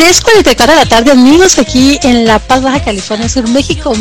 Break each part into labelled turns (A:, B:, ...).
A: 3:44 de la tarde, amigos, aquí en La Paz, Baja California Sur, México.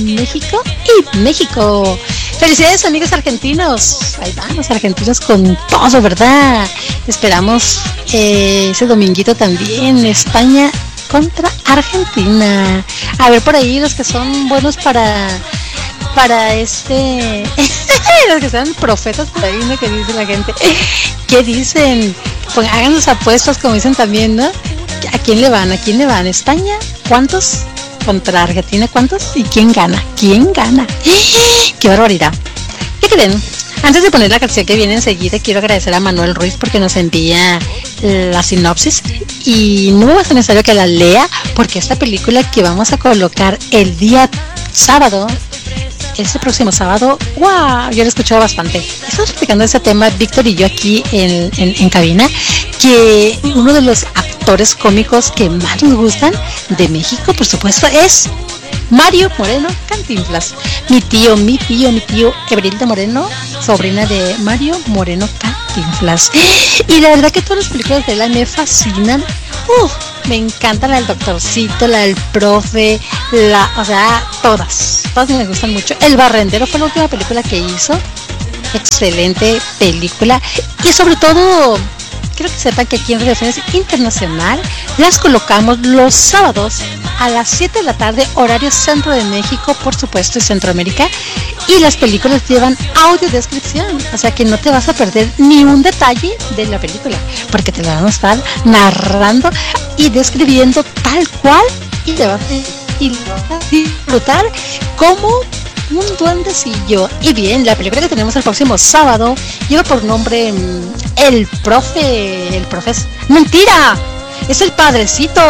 A: Felicidades, amigos argentinos. Ahí van los argentinos con todo, ¿verdad? Esperamos ese dominguito también, España contra Argentina. A ver por ahí los que son buenos para los que sean profetas por ahí, ¿no? Que dice la gente. ¿Qué dicen? Pues hagan sus apuestas, como dicen también, ¿no? ¿A quién le van? ¿España? ¿Cuántos? ¿Contra Argentina? ¿Cuántos? ¿Y quién gana? ¡Qué barbaridad! ¿Qué creen? Antes de poner la canción que viene enseguida, quiero agradecer a Manuel Ruiz porque nos envía la sinopsis y no va a ser necesario que la lea porque esta película que vamos a colocar el día sábado, este próximo sábado, ¡wow! Yo lo he escuchado bastante. Estamos explicando ese tema, Víctor y yo aquí en cabina, que uno de los actores cómicos que más nos gustan de México, por supuesto, es Mario Moreno Cantinflas. Mi tío Everilda Moreno, sobrina de Mario Moreno Cantinflas. Y la verdad que todas las películas de él me fascinan. Me encanta la del Doctorcito, la del Profe, todas me gustan mucho. El Barrendero fue la última película que hizo. Excelente película. Y sobre todo, quiero que sepan que aquí en Radio Fénix Internacional las colocamos los sábados a las 7 de la tarde, horario Centro de México, por supuesto, y Centroamérica. Y las películas llevan audiodescripción, o sea que no te vas a perder ni un detalle de la película, porque te la van a estar narrando y describiendo tal cual, y te vas a disfrutar como un duendecillo. Y bien, la película que tenemos el próximo sábado lleva por nombre El Profesor. ¡Mentira! Es El Padrecito.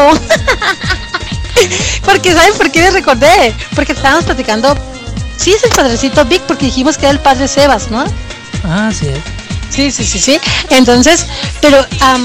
A: Porque ¿saben por qué me recordé? Porque estábamos platicando. Sí, es El Padrecito, Vic, porque dijimos que era el padre Sebas, ¿no?
B: Ah, sí.
A: Sí. Entonces, pero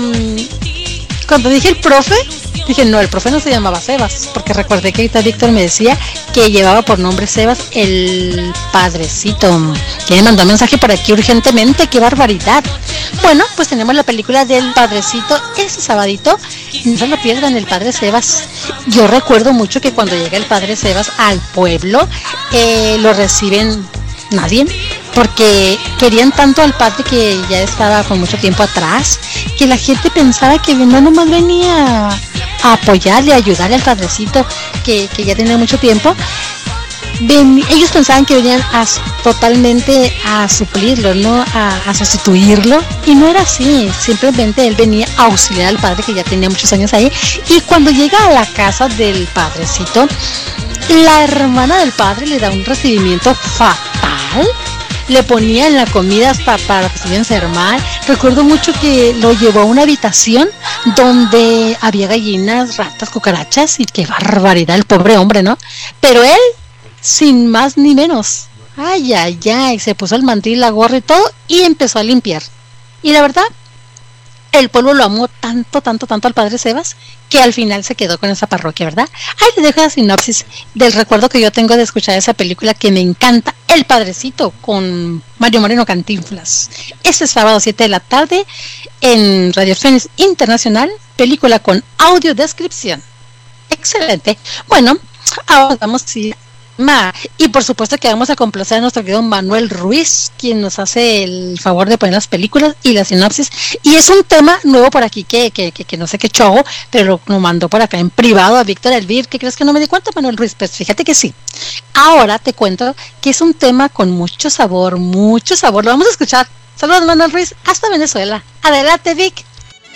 A: cuando dije el profe, dije, no, el profe no se llamaba Sebas, porque recordé que ahorita Víctor me decía que llevaba por nombre Sebas El Padrecito, que me mandó un mensaje por aquí urgentemente. ¡Qué barbaridad! Bueno, pues tenemos la película del Padrecito ese sabadito, no se lo pierdan, El Padre Sebas. Yo recuerdo mucho que cuando llega el Padre Sebas al pueblo, lo reciben nadie, porque querían tanto al padre que ya estaba con mucho tiempo atrás, que la gente pensaba que no nomás venía a apoyarle, a ayudarle al padrecito que ya tenía mucho tiempo. Ellos pensaban que venían totalmente a suplirlo, ¿no? A sustituirlo, y no era así. Simplemente él venía a auxiliar al padre que ya tenía muchos años ahí. Y cuando llega a la casa del padrecito, la hermana del padre le da un recibimiento fatal. Le ponía en la comida hasta para que se iba a enfermar. Recuerdo mucho que lo llevó a una habitación donde había gallinas, ratas, cucarachas, y qué barbaridad el pobre hombre, ¿no? Pero él, sin más ni menos, se puso el mantil, la gorra y todo, y empezó a limpiar. Y la verdad, el pueblo lo amó tanto al padre Sebas, que al final se quedó con esa parroquia, ¿verdad? Ahí le dejo la sinopsis del recuerdo que yo tengo de escuchar esa película que me encanta, El Padrecito, con Mario Moreno Cantinflas. Este sábado 7 de la tarde en Radio Fénix Internacional, película con audiodescripción. Excelente. Bueno, ahora vamos a ir. Y por supuesto que vamos a complacer a nuestro querido Manuel Ruiz, quien nos hace el favor de poner las películas y la sinopsis. Y es un tema nuevo por aquí que no sé qué show, pero lo mandó por acá en privado a Víctor Elvir. ¿Qué crees que no me di cuenta, Manuel Ruiz? Pues fíjate que sí. Ahora te cuento que es un tema con mucho sabor. Lo vamos a escuchar. Saludos, Manuel Ruiz, hasta Venezuela. Adelante, Vic.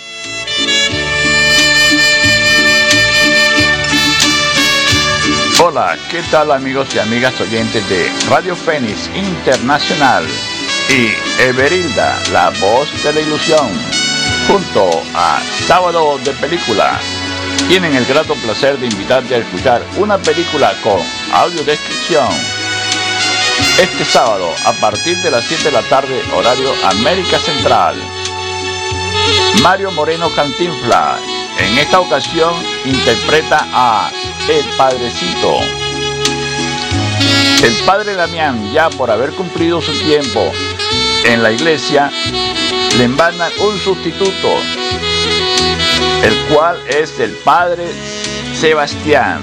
C: Hola, ¿qué tal, amigos y amigas oyentes de Radio Fénix Internacional y Everilda, la voz de la ilusión, junto a Sábado de Película? Tienen el grato placer de invitarte a escuchar una película con audiodescripción. Este sábado, a partir de las 7 de la tarde, horario América Central. Mario Moreno Cantinflas, en esta ocasión, interpreta a El Padrecito. El padre Damián, ya por haber cumplido su tiempo en la iglesia, le mandan un sustituto, el cual es el padre Sebastián.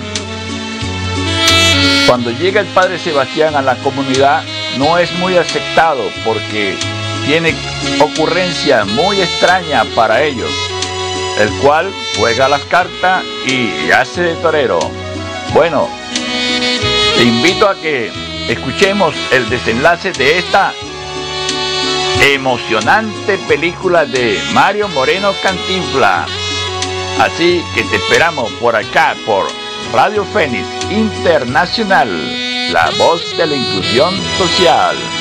C: Cuando llega el padre Sebastián a la comunidad, no es muy aceptado porque tiene ocurrencia muy extraña para ellos, el cual juega las cartas y hace de torero. Bueno, te invito a que escuchemos el desenlace de esta emocionante película de Mario Moreno Cantinflas. Así que te esperamos por acá, por Radio Fénix Internacional, la voz de la inclusión social.